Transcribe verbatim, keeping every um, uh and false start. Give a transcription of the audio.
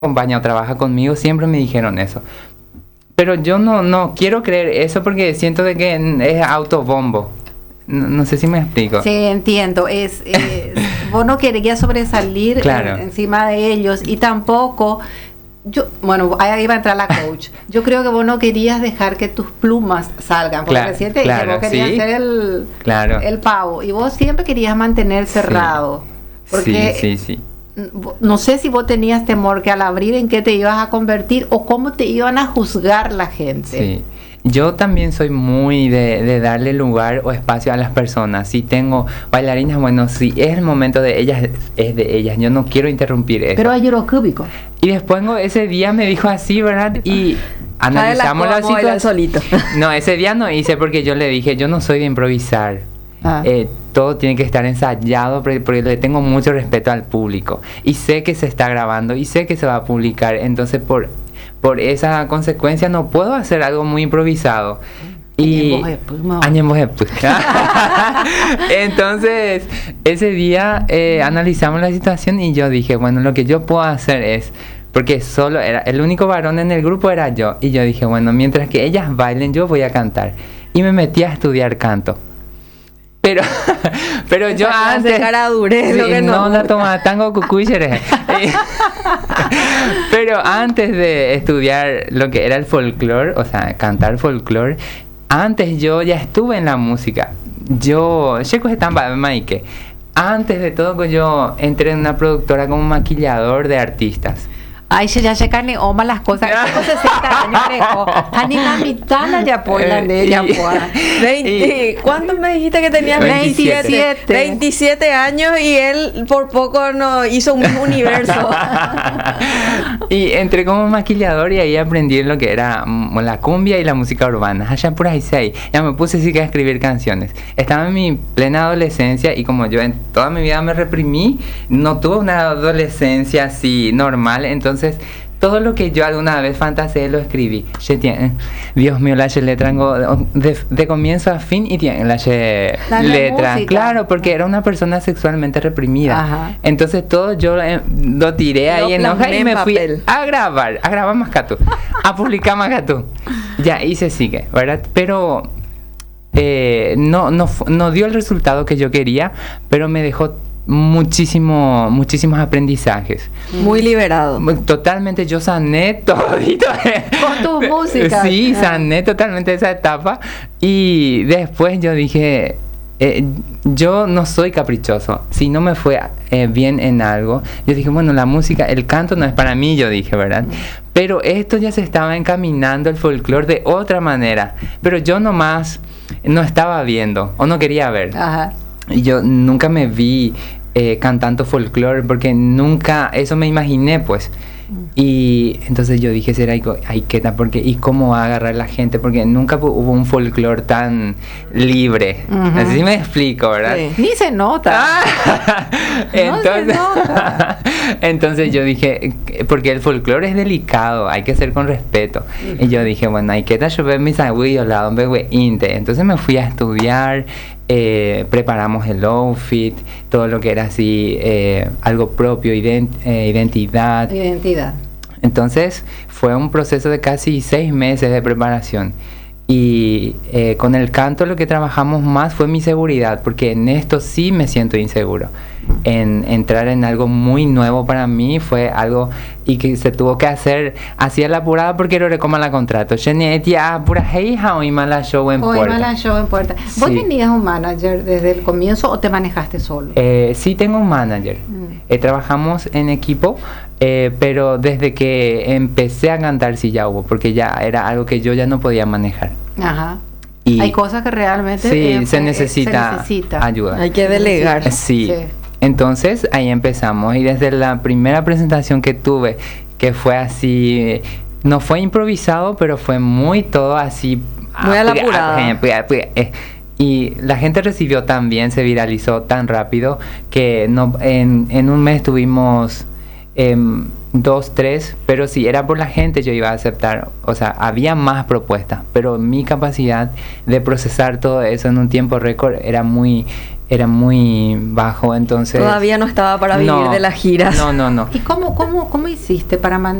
acompaña o trabaja conmigo siempre me dijeron eso. Pero yo no, no quiero creer eso porque siento de que es autobombo. No, no sé si me explico. Sí, entiendo. Es, es vos no querías sobresalir Claro. en- encima de ellos y tampoco... Yo, bueno, ahí va a entrar la coach. Yo creo que vos no querías dejar que tus plumas salgan, porque Claro, recién te dije, claro, vos querías sí. ser el, Claro. el pavo y vos siempre querías mantener cerrado. Porque Sí, sí, sí. no sé si vos tenías temor que al abrir en qué te ibas a convertir o cómo te iban a juzgar la gente. Sí. Yo también soy muy de, de darle lugar o espacio a las personas. Si tengo bailarinas, bueno, si es el momento de ellas, es de ellas. Yo no quiero interrumpir eso. Pero hay cúbico. Y después ese día me dijo así, ¿verdad? Y analizamos la situación. solito. No, ese día no hice porque yo le dije, yo no soy de improvisar. Ah. Eh, todo tiene que estar ensayado porque, porque le tengo mucho respeto al público. Y sé que se está grabando y sé que se va a publicar. Entonces, por, por esa consecuencia, no puedo hacer algo muy improvisado. Y Añemos de puta. Entonces, ese día eh, analizamos la situación y yo dije, bueno, lo que yo puedo hacer es, porque solo era, el único varón en el grupo era yo, y yo dije, bueno, mientras que ellas bailen, yo voy a cantar. Y me metí a estudiar canto. Pero, pero yo Esa antes... cara durez, lo que no. no la toma tango cucuyere. Pero antes de estudiar lo que era el folclore, o sea, cantar folclore, antes yo ya estuve en la música. Yo, Checo Estamba Maike. Antes de todo, yo entré en una productora como maquillador de artistas. Ay, se ya checan ni oma las cosas. Tengo sesenta años, Greco. Ani la mitad ya apoyan de ella, Y- pues. veinte, ¿cuántos me dijiste que tenías? veintisiete. veintisiete. veintisiete años y él por poco no hizo un universo. Y entré como maquillador y ahí aprendí lo que era mm, la cumbia y la música urbana. Allá por ahí seis. Ya me puse sí que a escribir canciones. Estaba en mi plena adolescencia y como yo en toda mi vida me reprimí, no tuve una adolescencia así normal. Entonces, todo lo que yo alguna vez fantaseé lo escribí. Je tiene- Dios mío, la letra de, de comienzo a fin y tiene la La letra. música. Claro, porque era una persona sexualmente reprimida. Ajá. Entonces todo yo eh, lo tiré Lo ahí en hoja plasmé y en me fui papel. a grabar, a grabar más gato, a publicar más gato. Ya, y se sigue, ¿verdad? Pero eh, no, no, fu- no dio el resultado que yo quería, pero me dejó muchísimo, muchísimos aprendizajes. Muy liberado. Totalmente yo sané todito. Con tu música. Sí, Ah. sané totalmente esa etapa. Y después yo dije, eh, yo no soy caprichoso. Si no me fue eh, bien en algo, yo dije, bueno, la música, el canto no es para mí, yo dije, ¿verdad? Pero esto ya se estaba encaminando el folclore de otra manera. Pero yo nomás no estaba viendo o no quería ver. Ajá. Y yo nunca me vi eh, cantando folclore porque nunca eso me imaginé, pues. Y entonces yo dije, será ay, qué tal, porque y cómo va a agarrar la gente, porque nunca hu- hubo un folclore tan libre. Ujú. Así me explico, ¿verdad? Sí. Ni se nota. Ah, No se entonces, nota. entonces yo dije, porque el folclore es delicado, hay que ser con respeto. Y yo dije, bueno, hay que tal yo ver mis abuelos, la donde we inte. Entonces me fui a estudiar, eh, preparamos el outfit, todo lo que era así, eh, algo propio, ident- eh, identidad. Identidad. Entonces fue un proceso de casi seis meses de preparación. Y eh, con el canto lo que trabajamos más fue mi seguridad, porque en esto sí me siento inseguro. En entrar en algo muy nuevo para mí fue algo y que se tuvo que hacer así a la apurada porque no recoma la contrato. Yo ni tía pura hija o mala show en Hoy puerta. mala show en puerta. ¿Vos Sí. tenías un manager desde el comienzo o te manejaste solo? Eh, sí tengo un manager. Mm. Eh, trabajamos en equipo, eh, pero desde que empecé a cantar sí ya hubo, porque ya era algo que yo ya no podía manejar. Ajá. Y Hay cosas que realmente sí, eh, se, eh, necesita se necesita. ayuda. Hay que delegar. Sí. Sí. Entonces ahí empezamos y desde la primera presentación que tuve, que fue así, no fue improvisado, pero fue muy todo así. Muy a la apurada. eh, Y la gente recibió tan bien, se viralizó tan rápido que no, en, en un mes tuvimos em, dos, tres, pero si era por la gente yo iba a aceptar. O sea, había más propuestas, pero mi capacidad de procesar todo eso en un tiempo récord era muy era muy bajo, entonces Todavía no estaba para vivir no, de las giras. No, no, no. ¿Y cómo, cómo, cómo hiciste para